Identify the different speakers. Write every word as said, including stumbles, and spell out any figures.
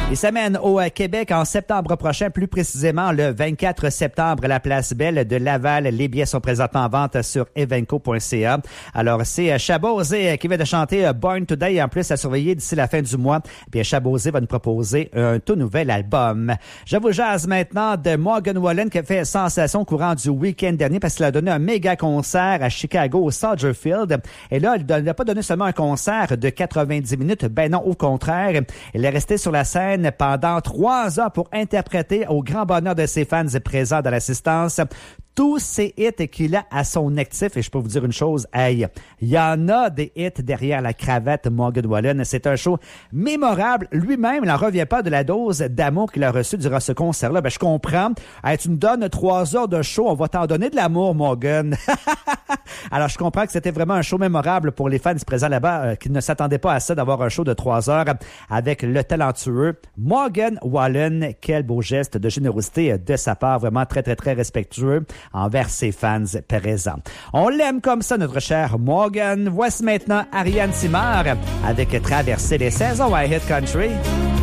Speaker 1: Il s'amène au Québec en septembre prochain, plus précisément le vingt-quatre septembre, à la Place Belle de Laval. Les billets sont présentement en vente sur evenco point c a. Alors, c'est Chabosé qui vient de chanter Born Today, en plus à surveiller d'ici la fin du mois. Puis Chabosé va nous proposer un tout nouvel album. Je vous jase maintenant de Morgan Wallen qui a fait sensation au courant du week-end dernier parce qu'il a donné un méga concert à Chicago au Soldier Field. Et là, il n'a pas donné seulement un concert de quatre-vingt-dix minutes. Ben non, au contraire. Il est resté sur la scène pendant trois heures pour interpréter au grand bonheur de ses fans présents dans l'assistance tous ces hits qu'il a à son actif. Et je peux vous dire une chose, hey, il y en a des hits derrière la cravate Morgan Wallen. C'est un show mémorable. Lui-même, il n'en revient pas de la dose d'amour qu'il a reçue durant ce concert-là. Ben, je comprends. Hey, tu nous donnes trois heures de show, on va t'en donner de l'amour, Morgan. Alors, je comprends que c'était vraiment un show mémorable pour les fans présents là-bas euh, qui ne s'attendaient pas à ça, d'avoir un show de trois heures avec le talentueux Morgan Wallen. Quel beau geste de générosité de sa part. Vraiment très, très, très respectueux envers ses fans présents. On l'aime comme ça, notre cher Morgan. Voici maintenant Ariane Simard avec Traverser les saisons à Hit Country.